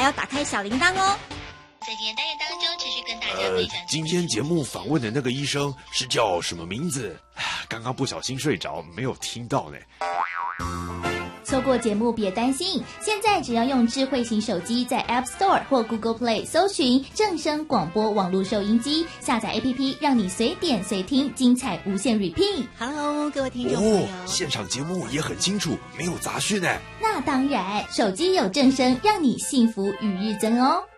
要打开小铃铛哦。 在今天单元当中，持续跟大家分享。 今天节目访问的那个医生是叫什么名字？刚刚不小心睡着，没有听到呢。 错过节目别担心，现在只要用智慧型手机在 App Store 或 Google Play 搜寻正声广播网络收音机，下载 APP， 让你随点随听，精彩无限 repeat。 Hello， 各位听众朋友， 现场节目也很清楚，没有杂讯呢。 那当然，手机有正声，让你幸福与日增哦。